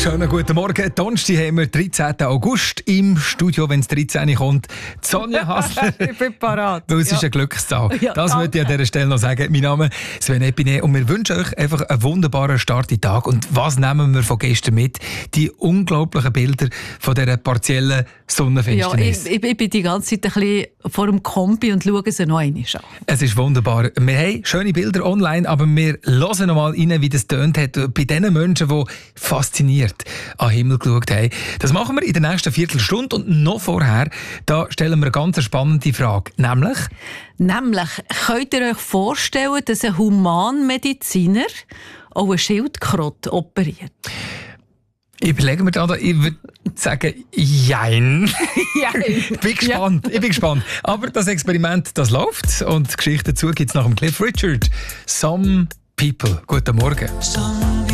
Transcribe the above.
Schönen guten Morgen. Donnerstag haben wir 13. August im Studio, wenn es 13 kommt. Sonja Hassler. Ich bin parat. Weil es ist eine Glückszahl. Ja, das möchte ich an dieser Stelle noch sagen. Mein Name ist Sven Epine und wir wünschen euch einfach einen wunderbaren Start in den Tag. Und was nehmen wir von gestern mit? Die unglaublichen Bilder von dieser partiellen Sonnenfinsternis. Ja, ich bin die ganze Zeit ein bisschen vor dem Kombi und schaue sie noch einmal an. Es ist wunderbar. Wir haben schöne Bilder online, aber wir hören noch mal rein, wie das tönt hat bei den Menschen, die fasziniert an den Himmel geschaut haben. Das machen wir in der nächsten Viertelstunde und noch vorher, da stellen wir eine ganz spannende Frage. Nämlich, könnt ihr euch vorstellen, dass ein Humanmediziner auch eine Schildkröte operiert? überlegen wir da, ich würde sagen, jein. Jein. Ich bin gespannt. Aber das Experiment, das läuft und die Geschichte dazu gibt es nach dem Cliff Richard. Some People. Guten Morgen.